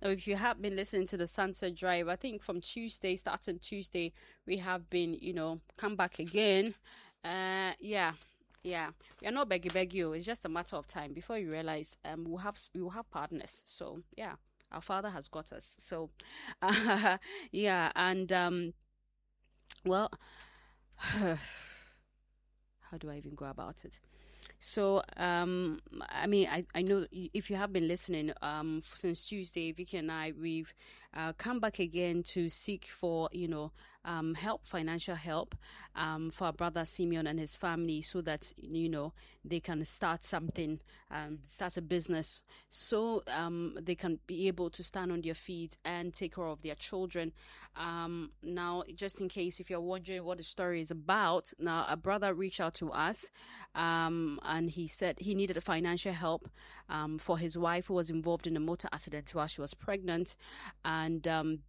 if you have been listening to the Sunset Drive, I think from Tuesday, starting Tuesday, we have been, come back again. Yeah, yeah. We are not begging you. It's just a matter of time before you realize we will have partners. So yeah, our Father has got us. So, yeah, and well, how do I even go about it? So, I mean, I know if you have been listening, since Tuesday, Vicky and I, we've come back again to seek for, help, financial help, for our brother Simeon and his family so that, they can start something, start a business so, they can be able to stand on their feet and take care of their children. Now, just in case if you're wondering what the story is about, now a brother reached out to us, and he said he needed financial help for his wife who was involved in a motor accident while she was pregnant. And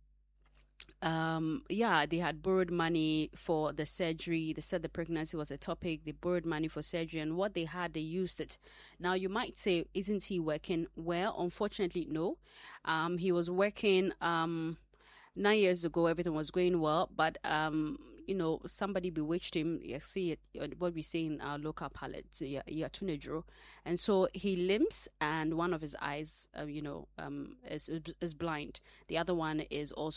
yeah, they had borrowed money for the surgery. They said the pregnancy was a topic. They borrowed money for surgery, and what they had, they used it. Now, you might say, isn't he working? Well, unfortunately, no. He was working 9 years ago, everything was going well, but somebody bewitched him. You see it, what we say in our local palate, yeah, tunedro, and so he limps, and one of his eyes, is blind. The other one is also